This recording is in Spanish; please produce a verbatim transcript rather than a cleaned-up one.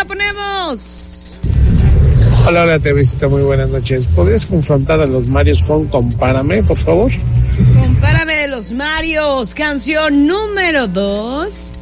la ponemos. Hola, hola, T Vcita, muy buenas noches. ¿Podrías confrontar a los Marios con Compárame, por favor? Compárame de los Marios, canción número dos.